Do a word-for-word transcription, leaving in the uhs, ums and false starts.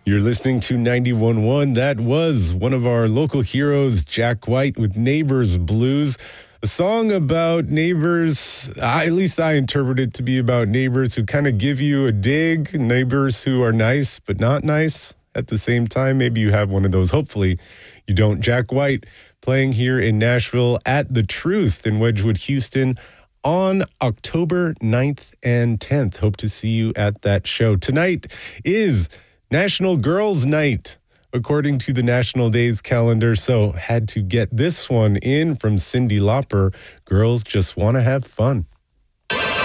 You're listening to ninety-one point one. That was one of our local heroes, Jack White, with Neighbors Blues. A song about neighbors, I, at least I interpret it to be about neighbors who kind of give you a dig, neighbors who are nice but not nice at the same time. Maybe you have one of those. Hopefully you don't. Jack White playing here in Nashville at The Truth in Wedgwood, Houston on October ninth and tenth. Hope to see you at that show. Tonight is National Girls Night, according to the National Days calendar. So had to get this one in from Cyndi Lauper. Girls just want to have fun.